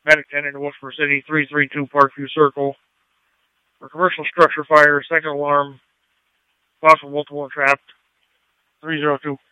Medic 10 into Wilkesboro City, 332 Parkview Circle. For commercial structure fire, second alarm, possible multiple entrapped, 302.